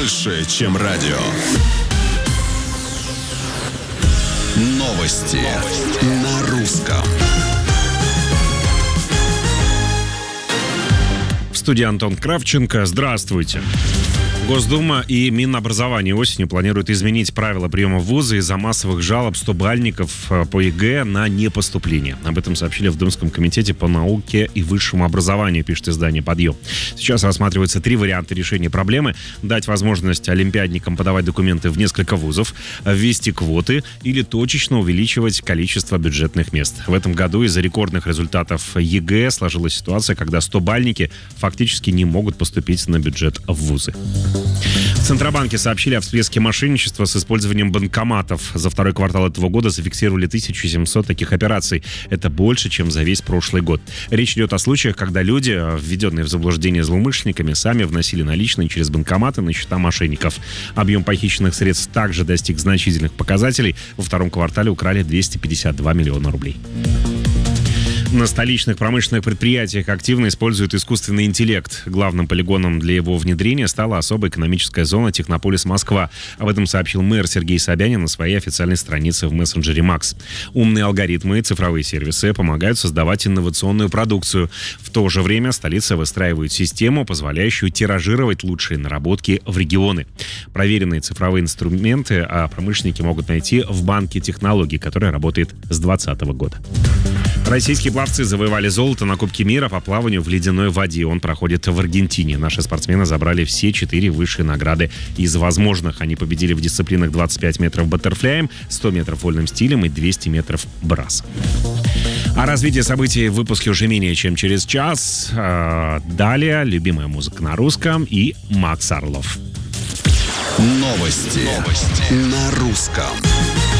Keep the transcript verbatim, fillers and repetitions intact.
больше, чем радио. Новости, Новости. На русском. В студии Антон Кравченко. Здравствуйте. Госдума и Минобразование осенью планируют изменить правила приема в вузы из-за массовых жалоб стобальников по ЕГЭ на непоступление. Об этом сообщили в Думском комитете по науке и высшему образованию, пишет издание «Подъем». Сейчас рассматриваются три варианта решения проблемы: дать возможность олимпиадникам подавать документы в несколько вузов, ввести квоты или точечно увеличивать количество бюджетных мест. В этом году из-за рекордных результатов ЕГЭ сложилась ситуация, когда стобальники фактически не могут поступить на бюджет в вузы. В Центробанке сообщили о всплеске мошенничества с использованием банкоматов. За второй квартал этого года зафиксировали тысячу семьсот таких операций. Это больше, чем за весь прошлый год. Речь идет о случаях, когда люди, введенные в заблуждение злоумышленниками, сами вносили наличные через банкоматы на счета мошенников. Объем похищенных средств также достиг значительных показателей. Во втором квартале украли двести пятьдесят два миллиона рублей. На столичных промышленных предприятиях активно используют искусственный интеллект. Главным полигоном для его внедрения стала особая экономическая зона «Технополис Москва». Об этом сообщил мэр Сергей Собянин на своей официальной странице в мессенджере Макс. Умные алгоритмы и цифровые сервисы помогают создавать инновационную продукцию. В то же время столица выстраивает систему, позволяющую тиражировать лучшие наработки в регионы. Проверенные цифровые инструменты а промышленники могут найти в банке технологий, который работает с двадцатого года. Российские пловцы завоевали золото на Кубке мира по плаванию в ледяной воде. Он проходит в Аргентине. Наши спортсмены забрали все четыре высшие награды из возможных. Они победили в дисциплинах двадцать пять метров баттерфляем, сто метров вольным стилем и двести метров брасом. О развитии событий в выпуске уже менее чем через час. Далее любимая музыка на русском и Макс Орлов. Новости, Новости. На русском.